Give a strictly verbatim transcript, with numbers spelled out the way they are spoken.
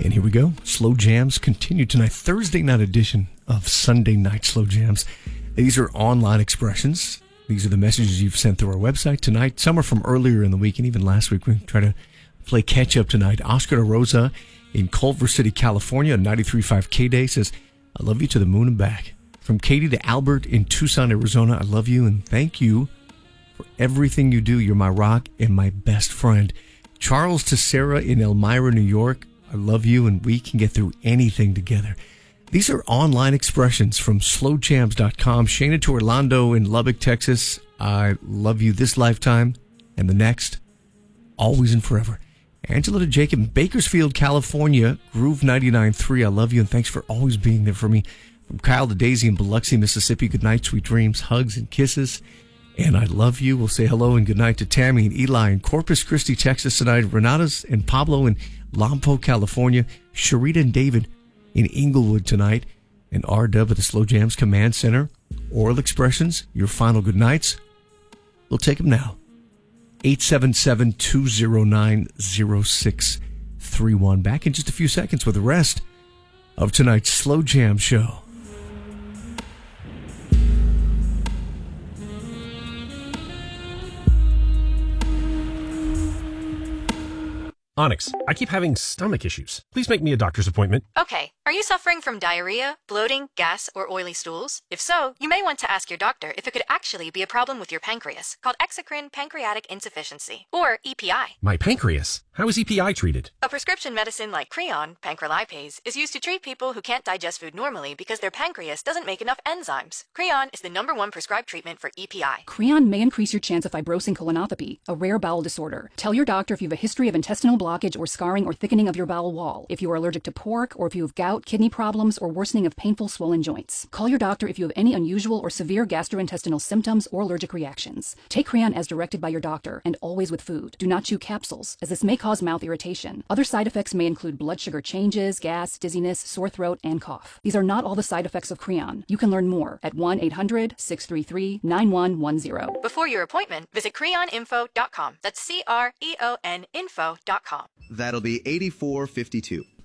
And here we go. Slow Jams continue tonight. Thursday night edition of Sunday Night Slow Jams. These are online expressions. These are the messages you've sent through our website tonight. Some are from earlier in the week and even last week. We try to play catch up tonight. Oscar de Rosa in Culver City, California, ninety-three point five K-Day says, I love you to the moon and back. From Katie to Albert in Tucson, Arizona, I love you and thank you for everything you do. You're my rock and my best friend. Charles to Sarah in Elmira, New York, I love you and we can get through anything together. These are online expressions from slow jams dot com. Shana to Orlando in Lubbock, Texas, I love you this lifetime and the next, always and forever. Angela to Jacob in Bakersfield, California, Groove ninety-nine point three, I love you and thanks for always being there for me. From Kyle to Daisy in Biloxi, Mississippi, good night, sweet dreams, hugs and kisses. And I love you. We'll say hello and good night to Tammy and Eli in Corpus Christi, Texas tonight. Renata's and Pablo in Lompoc, California. Sharita and David in Inglewood tonight. And R-Dub at the Slow Jams Command Center. Oral expressions, your final good nights. We'll take them now. eight seven seven, two zero nine, zero six three one. Back in just a few seconds with the rest of tonight's Slow Jam show. Onyx, I keep having stomach issues. Please make me a doctor's appointment. Okay. Are you suffering from diarrhea, bloating, gas, or oily stools? If so, you may want to ask your doctor if it could actually be a problem with your pancreas, called exocrine pancreatic insufficiency, or E P I. My pancreas? How is E P I treated? A prescription medicine like Creon, pancrelipase, is used to treat people who can't digest food normally because their pancreas doesn't make enough enzymes. Creon is the number one prescribed treatment for E P I. Creon may increase your chance of fibrosing colonopathy, a rare bowel disorder. Tell your doctor if you have a history of intestinal blockage or scarring or thickening of your bowel wall, if you are allergic to pork, or if you have gout, kidney problems, or worsening of painful swollen joints. Call your doctor if you have any unusual or severe gastrointestinal symptoms or allergic reactions. Take Creon as directed by your doctor, and always with food. Do not chew capsules, as this may cause mouth irritation. Other side effects may include blood sugar changes, gas, dizziness, sore throat, and cough. These are not all the side effects of Creon. You can learn more at one eight hundred, six three three, nine one one zero. Before your appointment, visit creon info dot com. That's C R E O N info dot com. That'll be eighty-four fifty-two.